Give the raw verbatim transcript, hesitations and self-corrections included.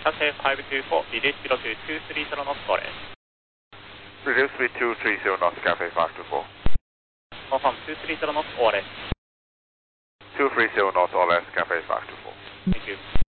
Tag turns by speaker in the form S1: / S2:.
S1: Cathay five two four, reduce speed to two three zero knots, Korea.
S2: Reduce speed two three zero knots, Cathay five two four.
S1: Confirm two three zero knots, O R S.
S2: two three zero knots, O R S, Cathay five two four.
S1: Thank you.